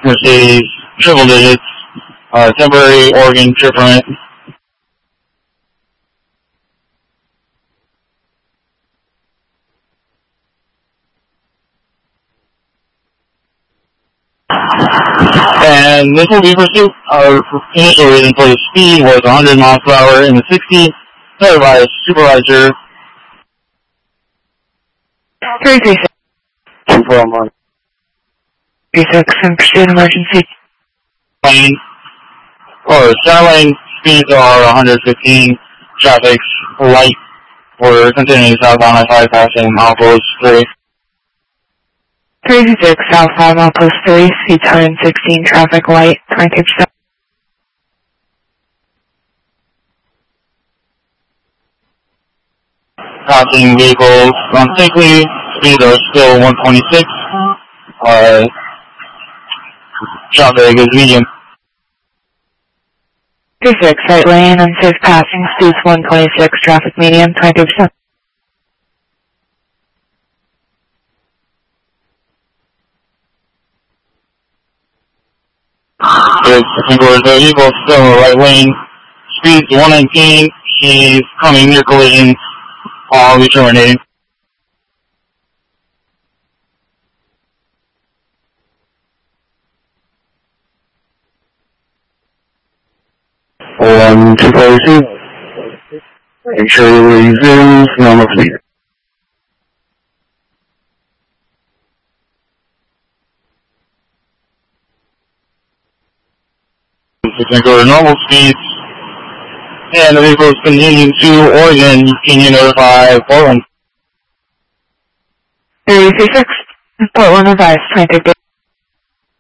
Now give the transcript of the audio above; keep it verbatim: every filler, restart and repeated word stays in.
Mercedes, triple digits, uh, temporary organ trip permit. And this will be pursuit. Our initial reason for the speed was one hundred miles per hour in the sixty, set by a supervisor. three three six. two four one. three six in pursuit emergency. Lane, or center lane speeds are one hundred fifteen. Traffic's light. We're continuing southbound I five passing Outpost three. three two six, South five Outpost three, speed one hundred sixteen, traffic light, twenty-two percent. Passing vehicles on safely, speeds are still one twenty-six. Uh, traffic is medium. three six, right lane, unsafe passing, speeds one twenty-six, traffic medium, twenty-two percent. It's the vehicle still in the right lane. Speeds one nineteen. She's coming near collision. I'll be terminating. One two five two. Make sure you resume normal speed. We can go to normal speeds, and the vehicle is continuing to Oregon. Can you notify Portland? three three six, Portland advised, twenty-two.